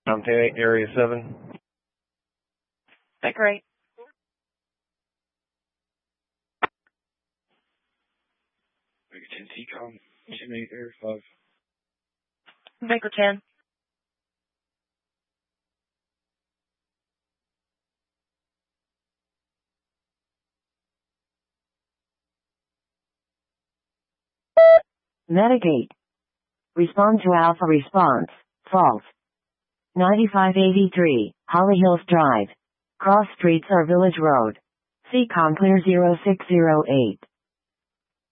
I'm 10-8, Area 7. Great. Baker 10 TCOM, 10-8, Area 5. Baker 10. Metagate. Respond to Alpha response. False. 9583, Holly Hills Drive. Cross streets or Village Road. CCOM clear 0608.